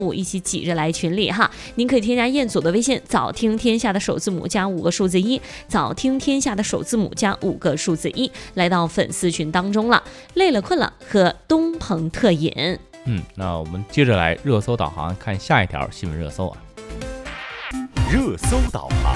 一起挤着来群里哈，您可以添加彦祖的微信，早听天下的首字母加5个数字1，早听天下的首字母加5个数字1，来到粉丝群当中了。累了困了，喝东鹏特饮。 那我们接着来热搜导航，看下一条新闻热搜啊。 热搜导航。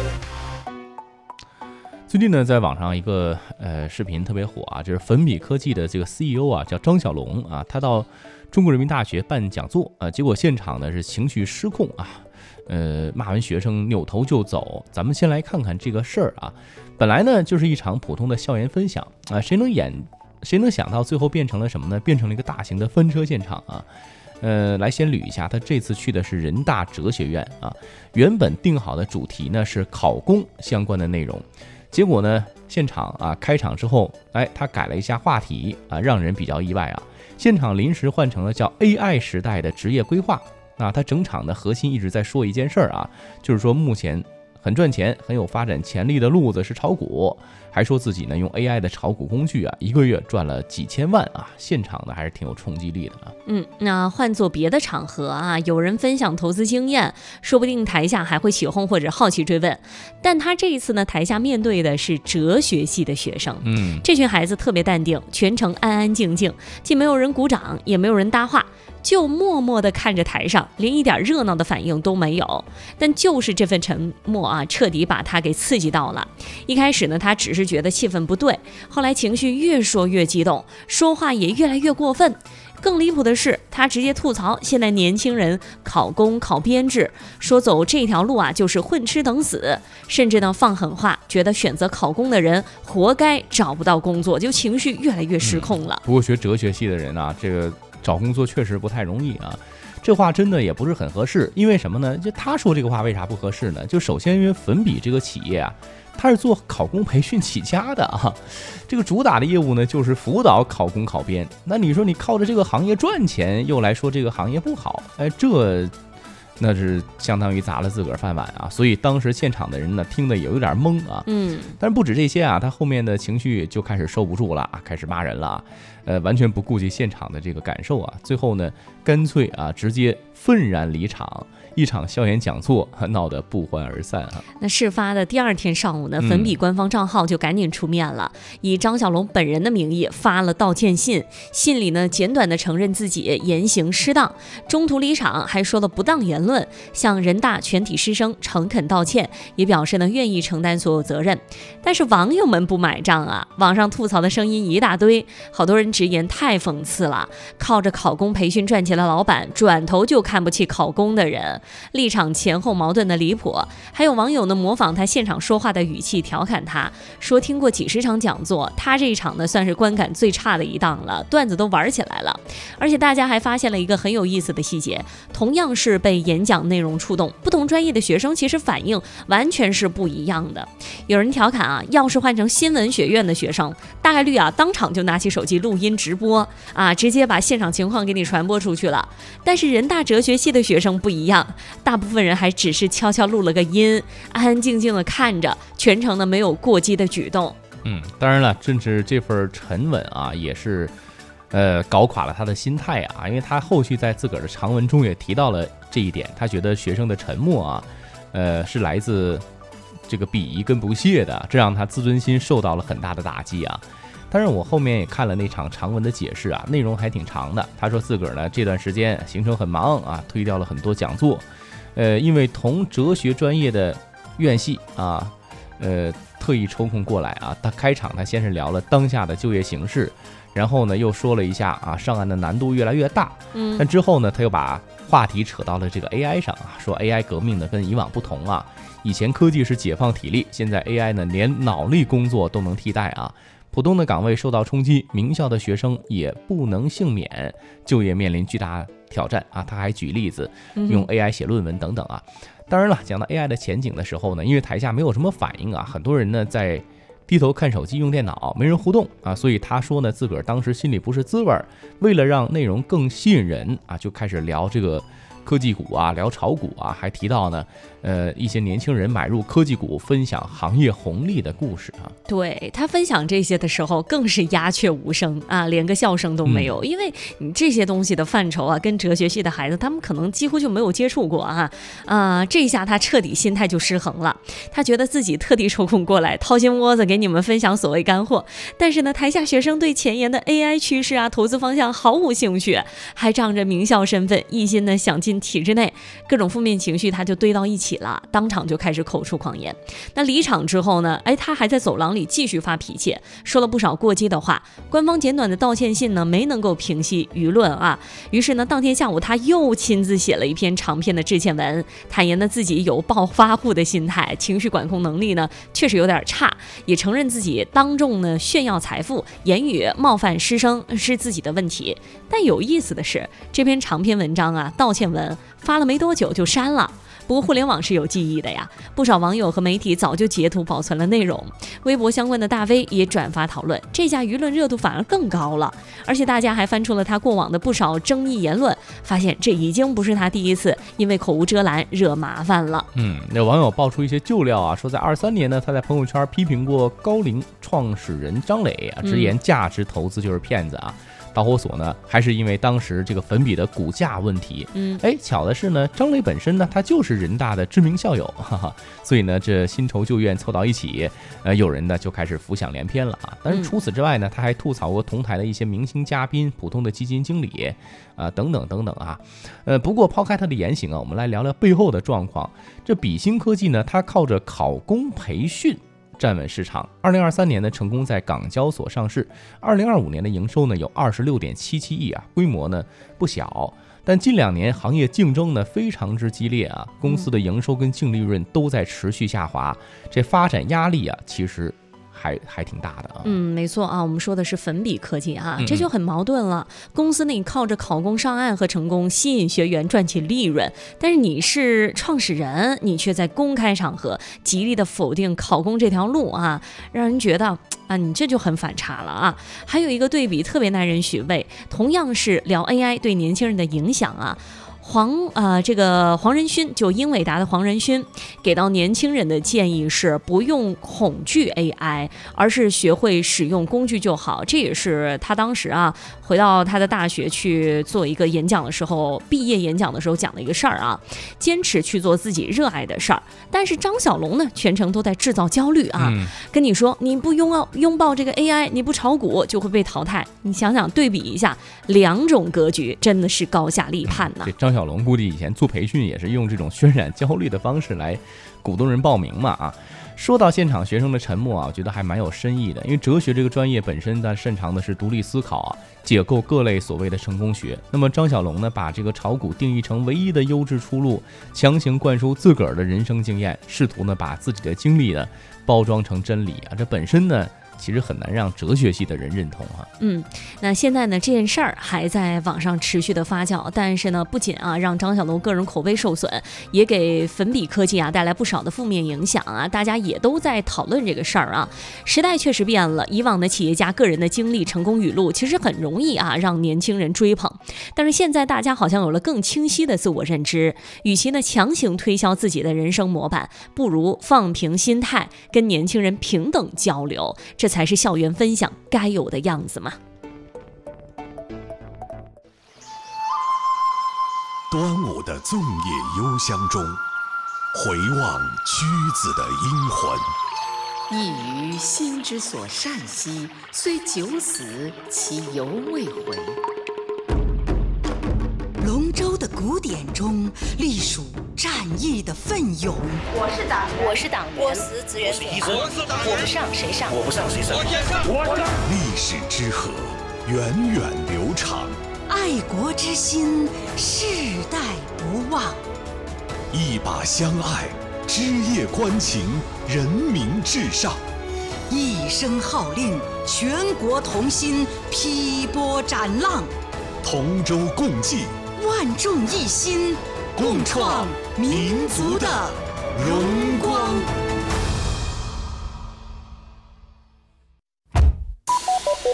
最近呢，在网上一个视频特别火啊，就是粉笔科技的这个 CEO 啊，叫张小龙啊，他到中国人民大学办讲座啊，结果现场呢是情绪失控啊，骂完学生扭头就走。咱们先来看看这个事儿啊，本来呢就是一场普通的校园分享啊，谁能想到最后变成了什么呢？变成了一个大型的翻车现场啊。来先捋一下，他这次去的是人大哲学院啊，原本定好的主题呢是考公相关的内容。结果呢，现场啊开场之后，他改了一下话题啊，让人比较意外啊。现场临时换成了叫 AI 时代的职业规划啊。他整场的核心一直在说一件事儿啊，就是说目前很赚钱、很有发展潜力的路子是炒股，还说自己呢用 AI 的炒股工具啊，一个月赚了几千万啊。现场呢还是挺有冲击力的啊。 那换做别的场合啊，有人分享投资经验，说不定台下还会起哄或者好奇追问。但他这一次呢，台下面对的是哲学系的学生。这群孩子特别淡定，全程安安静静，既没有人鼓掌，也没有人搭话，就默默地看着台上，连一点热闹的反应都没有。但就是这份沉默啊，彻底把他给刺激到了。一开始呢，他只是觉得气氛不对，后来情绪越说越激动，说话也越来越过分。更离谱的是，他直接吐槽现在年轻人考公考编制，说走这条路啊就是混吃等死，甚至呢放狠话，觉得选择考公的人活该找不到工作，就情绪越来越失控了。 不过学哲学系的人啊，这个找工作确实不太容易啊。这话真的也不是很合适，因为什么呢？就他说这个话为啥不合适呢？就首先因为粉笔这个企业啊，他是做考公培训起家的啊，这个主打的业务呢就是辅导考公考编。那你说你靠着这个行业赚钱，又来说这个行业不好，那是相当于砸了自个儿饭碗啊！所以当时现场的人呢，听得也有点懵啊。但是不止这些啊，他后面的情绪就开始收不住了，开始骂人了，完全不顾及现场的这个感受啊。最后呢，干脆啊，直接愤然离场。一场校园讲座闹得不欢而散啊。 那事发的第二天上午呢，粉笔官方账号就赶紧出面了，以张小龙本人的名义发了道歉信，信里呢简短的承认自己言行失当，中途离场，还说了不当言论，向人大全体师生诚恳道歉，也表示呢愿意承担所有责任。但是网友们不买账啊，网上吐槽的声音一大堆，好多人直言太讽刺了，靠着考公培训赚钱的老板，转头就看不起考公的人，立场前后矛盾的离谱。还有网友呢模仿他现场说话的语气调侃他，说听过几十场讲座，他这一场呢算是观感最差的一档了，段子都玩起来了。而且大家还发现了一个很有意思的细节，同样是被演讲内容触动，不同专业的学生其实反应完全是不一样的。有人调侃啊，要是换成新闻学院的学生，大概率啊当场就拿起手机录音直播啊，直接把现场情况给你传播出去了。但是人大哲学系的学生不一样，大部分人还只是悄悄录了个音，安安静静的看着，全程呢没有过激的举动。 当然了，正是这份沉稳啊，也是搞垮了他的心态啊，因为他后续在自个儿的长文中也提到了这一点，他觉得学生的沉默啊，是来自这个鄙夷跟不屑的，这让他自尊心受到了很大的打击啊。当然我后面也看了那场长文的解释啊，内容还挺长的。他说自个儿呢这段时间行程很忙啊，推掉了很多讲座，因为同哲学专业的院系啊，特意抽空过来啊。他开场他先是聊了当下的就业形势，然后呢又说了一下啊上岸的难度越来越大，但之后呢他又把话题扯到了这个 AI 上啊，说 AI 革命呢跟以往不同啊，以前科技是解放体力，现在 AI 呢连脑力工作都能替代啊。普通的岗位受到冲击，名校的学生也不能幸免，就业面临巨大挑战啊！他还举例子，用 AI 写论文等等啊。当然了，讲到 AI 的前景的时候呢，因为台下没有什么反应啊，很多人呢在低头看手机用电脑，没人互动啊，所以他说呢，自个儿当时心里不是滋味，为了让内容更吸引人啊，就开始聊这个科技股啊，聊炒股啊，还提到呢，一些年轻人买入科技股，分享行业红利的故事啊。 对，他分享这些的时候，更是鸦雀无声啊，连个笑声都没有。因为你这些东西的范畴啊，跟哲学系的孩子，他们可能几乎就没有接触过这一下他彻底心态就失衡了。他觉得自己特地抽空过来掏心窝子给你们分享所谓干货，但是呢，台下学生对前沿的 AI 趋势啊、投资方向毫无兴趣，还仗着名校身份，一心呢想进体制内，各种负面情绪他就堆到一起了，当场就开始口出狂言。那离场之后呢，他还在走廊里继续发脾气，说了不少过激的话。官方简短的道歉信呢，没能够平息舆论啊。于是呢，当天下午他又亲自写了一篇长篇的致歉文，坦言呢自己有暴发户的心态，情绪管控能力呢确实有点差，也承认自己当众呢炫耀财富，言语冒犯师生是自己的问题。但有意思的是，这篇长篇文章啊，道歉文发了没多久就删了。不过互联网是有记忆的呀，不少网友和媒体早就截图保存了内容，微博相关的大 V 也转发讨论，这下舆论热度反而更高了。而且大家还翻出了他过往的不少争议言论，发现这已经不是他第一次因为口无遮拦惹麻烦了。 那网友爆出一些旧料啊，说在23年呢，他在朋友圈批评过高瓴创始人张磊啊，直言价值投资就是骗子啊。导火索呢，还是因为当时这个粉笔的股价问题。巧的是呢，张磊本身呢，他就是人大的知名校友，所以呢，这新仇旧怨凑到一起，有人呢就开始浮想联翩了啊。但是除此之外呢，他还吐槽过同台的一些明星嘉宾、普通的基金经理等等等等啊。不过抛开他的言行啊，我们来聊聊背后的状况。这比星科技呢，它靠着考公培训站稳市场。2023年呢，成功在港交所上市。2025年的营收呢有26.77亿啊，规模呢不小。但近2年行业竞争呢非常之激烈啊，公司的营收跟净利润都在持续下滑，这发展压力啊其实还挺大的啊。 没错啊，我们说的是粉笔科技啊，这就很矛盾了。公司呢靠着考公上岸和成功吸引学员赚取利润，但是你是创始人，你却在公开场合极力的否定考公这条路啊，让人觉得你这就很反差了啊。还有一个对比特别耐人寻味，同样是聊 AI 对年轻人的影响啊。这个黄仁勋，就英伟达的黄仁勋给到年轻人的建议是不用恐惧 AI， 而是学会使用工具就好。这也是他当时回到他的大学去做一个演讲的时候，毕业演讲的时候讲的一个事儿啊，坚持去做自己热爱的事儿。但是张小龙呢，全程都在制造焦虑啊，跟你说你不拥抱这个 AI， 你不炒股就会被淘汰。你想想对比一下，两种格局真的是高下立判呢。 张小龙估计以前做培训也是用这种渲染焦虑的方式来鼓动人报名嘛啊。说到现场学生的沉默啊，我觉得还蛮有深意的，因为哲学这个专业本身它擅长的是独立思考啊，解构各类所谓的成功学。那么张小龙呢，把这个炒股定义成唯一的优质出路，强行灌输自个儿的人生经验，试图呢把自己的经历呢包装成真理啊，这本身呢其实很难让哲学系的人认同啊。 那现在呢，这件事儿还在网上持续的发酵，但是呢，不仅让张小龙个人口碑受损，也给粉笔科技带来不少的负面影响啊。大家也都在讨论这个事儿啊。时代确实变了，以往的企业家个人的经历、成功语录，其实很容易让年轻人追捧。但是现在大家好像有了更清晰的自我认知，与其呢强行推销自己的人生模板，不如放平心态，跟年轻人平等交流，这才是校园分享该有的样子嘛。 端午的粽叶幽香中，回望屈子的英魂。 亦于心之所善兮，虽九死，其犹未回。 龙舟的古典中，隶属战役的奋勇。 我是党员，我死只愿平安。我不上谁上，我不上谁上。 历史之河，源远流长。 爱国之心，世代不忘。 一把相爱，枝叶关情，人民至上。 一声号令，全国同心，劈波斩浪。 同舟共济， 万众一心，共创民族的荣光。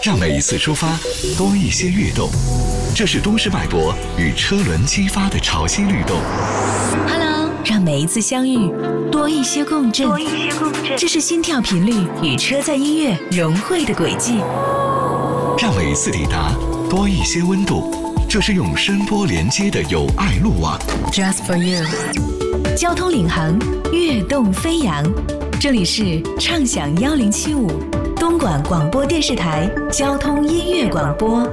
让每一次出发多一些跃动。这是都市脉搏与车轮激发的潮汐律动。 Hello， 让每一次相遇多一些共振。这是心跳频率与车载音乐融汇的轨迹。 让每一次抵达多一些温度。这是用声波连接的友爱路网。 Just for you。交通领航，跃动飞扬。这里是畅享1075东莞广播电视台交通音乐广播。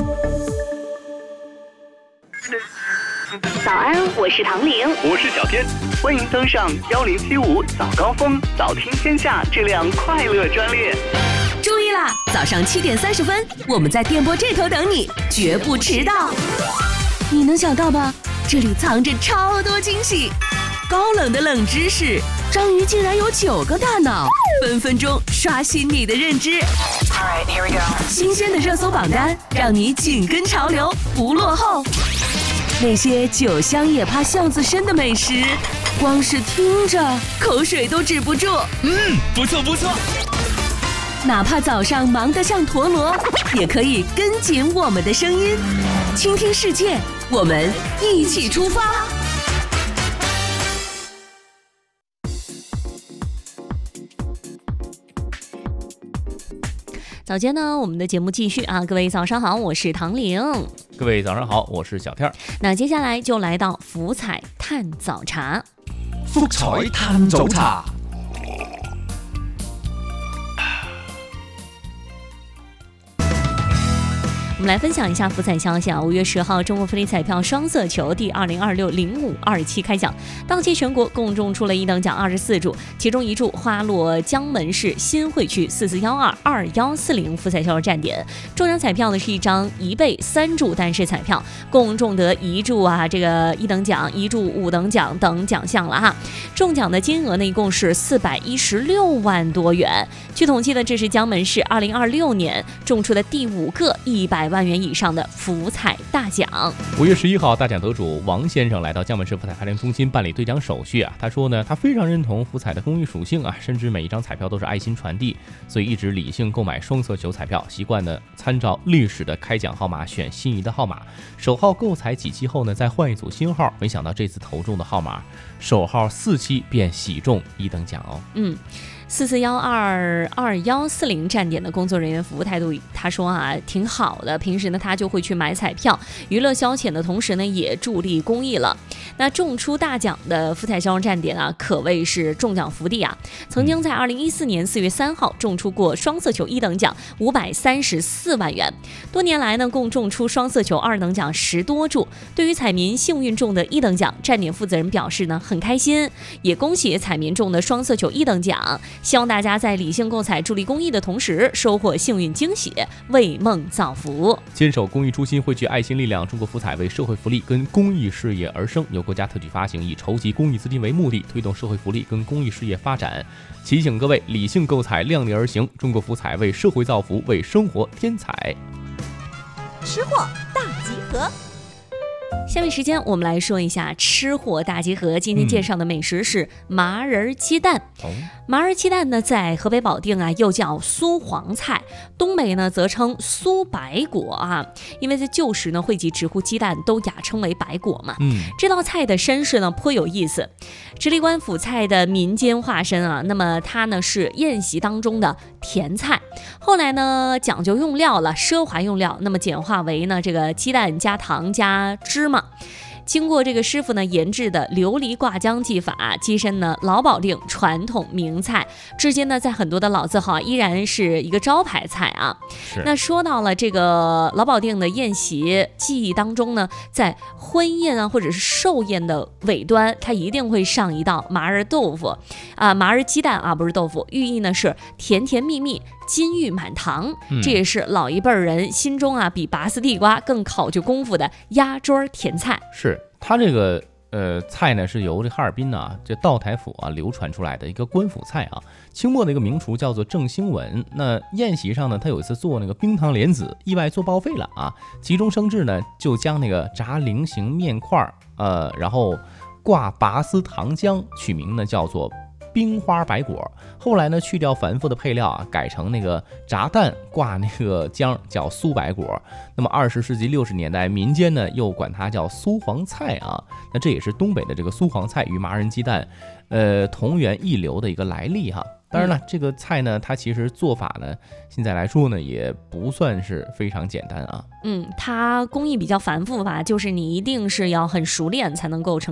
早安，我是唐玲， 我是小天，欢迎登上1075早高峰早听天下这辆快乐专列。 注意啦，早上7点30分，我们在电波这头等你，绝不迟到。你能想到吧？这里藏着超多惊喜，高冷的冷知识，章鱼竟然有9个大脑，分分钟刷新你的认知。Alright, here we go. 新鲜的热搜榜单，让你紧跟潮流，不落后。那些酒香也怕巷子深的美食，光是听着口水都止不住。 不错不错。 哪怕早上忙得像陀螺，也可以跟紧我们的声音，倾听世界，我们一起出发。 早间呢，我们的节目继续啊，各位早上好，我是唐玲。 各位早上好，我是小天。 那接下来就来到福彩探早茶。 福彩探早茶。 我们来分享一下福彩消息啊！5月10号，中国福利彩票双色球第2026-05-27开奖，当期全国共中出了1等奖24注，其中1注花落江门市新会区44122140福彩销售站点。中奖彩票呢是一张1倍3注单式彩票，共中得1注啊，这个1等奖、1注5等奖等奖项了哈。中奖的金额呢一共是416万多元。据统计呢，这是江门市2026年中出的第5个100万元以上的福彩大奖。 5月11号，大奖得主王先生来到江门市福彩排练中心办理兑奖手续啊。他说呢，他非常认同福彩的公益属性啊，深知每一张彩票都是爱心传递，所以一直理性购买双色球彩票，习惯呢参照历史的开奖号码选心仪的号码，首号购彩几期后呢再换一组新号。没想到这次投中的号码首号4期便喜中1等奖哦。 44122140站点的工作人员服务态度，他说啊，挺好的。平时呢，他就会去买彩票，娱乐消遣的同时呢，也助力公益了。那中出大奖的福彩销售站点啊，可谓是中奖福地啊。曾经在2014年4月3号中出过双色球1等奖534万元，多年来呢，共中出双色球2等奖10多注。对于彩民幸运中的1等奖，站点负责人表示呢，很开心，也恭喜彩民中的双色球1等奖。希望大家在理性购彩、助力公益的同时，收获幸运惊喜，为梦造福。 坚守公益初心，汇聚爱心力量，中国福彩为社会福利跟公益事业而生，由国家特许发行，以筹集公益资金为目的，推动社会福利跟公益事业发展。提醒各位理性购彩，量力而行。中国福彩为社会造福，为生活添彩。 吃货大集合。 下面时间我们来说一下吃货大集合。今天介绍的美食是麻仁鸡蛋。麻仁鸡蛋呢，在河北保定啊，又叫苏黄菜，东北呢则称苏白果啊，因为在旧时呢，汇集直呼鸡蛋都雅称为白果嘛。这道菜的身世呢颇有意思，直隶官府菜的民间化身啊。那么它呢是宴席当中的甜菜，后来呢讲究用料了，奢华用料，那么简化为呢这个鸡蛋加糖加芝麻。经过这个师傅呢研制的琉璃挂浆技法，跻身呢老保定传统名菜，至今呢在很多的老字号依然是一个招牌菜啊。那说到了这个老保定的宴席技艺当中呢，在婚宴啊或者是寿宴的尾端，它一定会上一道麻仁豆腐啊，麻仁鸡蛋啊，不是豆腐，寓意呢是甜甜蜜蜜，金玉满堂。这也是老一辈人心中啊比拔丝地瓜更考究功夫的压桌甜菜。 是它这个菜呢是由这哈尔滨呢这道台府啊流传出来的一个官府菜啊。清末的一个名厨叫做郑兴文，那宴席上呢他有一次做那个冰糖莲子，意外做报废了啊，急中生智呢就将那个炸菱形面块然后挂拔丝糖浆，取名呢叫做冰花白果。后来呢，去掉繁复的配料啊，改成那个炸蛋挂那个浆，叫酥白果。那么20世纪60年代，民间呢又管它叫酥黄菜啊。那这也是东北的这个酥黄菜与麻仁鸡蛋，同源异流的一个来历哈。当然了，这个菜呢，它其实做法呢，现在来说呢，也不算是非常简单啊。 它工艺比较繁复吧，就是你一定是要很熟练才能够成